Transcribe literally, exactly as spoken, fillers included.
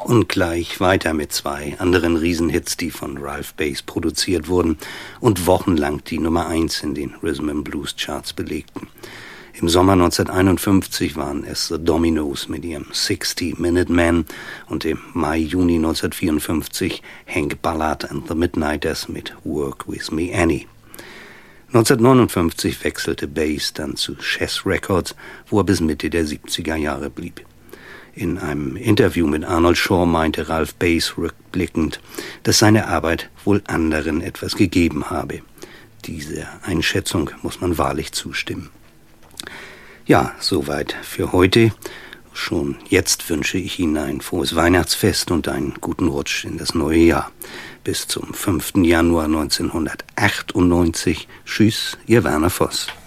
Und gleich weiter mit zwei anderen Riesenhits, die von Ralph Bass produziert wurden und wochenlang die Nummer eins in den Rhythm and Blues Charts belegten. Im Sommer neunzehnhunderteinundfünfzig waren es The Dominoes mit ihrem sixty minute Man und im Mai, Juni neunzehnhundertvierundfünfzig Hank Ballard and the Midnighters mit Work With Me Annie. neunzehnhundertneunundfünfzig wechselte Bass dann zu Chess Records, wo er bis Mitte der siebziger Jahre blieb. In einem Interview mit Arnold Shaw meinte Ralph Bass rückblickend, dass seine Arbeit wohl anderen etwas gegeben habe. Dieser Einschätzung muss man wahrlich zustimmen. Ja, soweit für heute. Schon jetzt wünsche ich Ihnen ein frohes Weihnachtsfest und einen guten Rutsch in das neue Jahr. Bis zum fünften Januar neunzehnhundertachtundneunzig. Tschüss, Ihr Werner Voss.